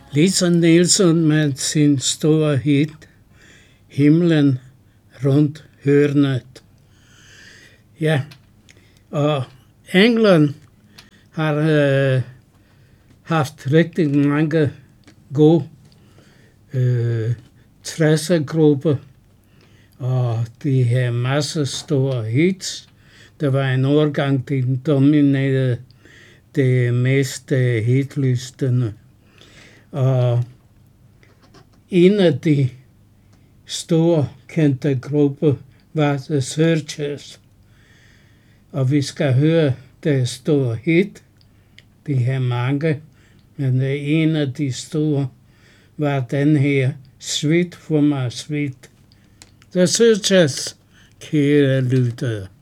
Lisa Nilsson med sin store hit Himlen rundt hørnet. Ja, og England har haft rigtig mange gode 60'er-grupper, og de har masser store hits. Der var en årgang, de dominerede det meste hitlisterne. Og en af de store kendte grupper var The Searchers. Og vi skal høre deres store hit. De har mange, men en af de store var den her Sweet for my sweet. The Searchers, kære lyttere.